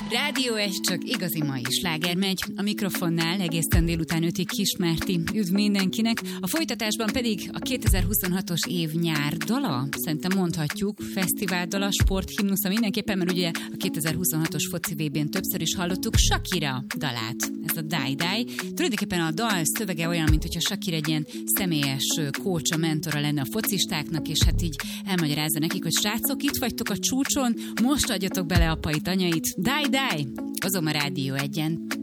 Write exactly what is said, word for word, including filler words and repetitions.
Rádió egy, csak igazi mai sláger megy. A mikrofonnál egészen délután ötig Kismárti. Üdv mindenkinek. A folytatásban pedig a kétezer-huszonhatos év nyár dala, szerintem mondhatjuk, fesztivál dala, sporthimnusza mindenképpen, mert ugye a kétezer-huszonhatos foci vé bén többször is hallottuk Shakira dalát. Ez a Die Die. Tulajdonképpen a dal szövege olyan, mint hogyha Shakira egy ilyen személyes kócsa, mentora lenne a focistáknak, és hát így elmagyarázza nekik, hogy srácok, itt vagytok a csúcson, most adjatok bele apait, anyait. Die Die! Azon a Rádió egyen.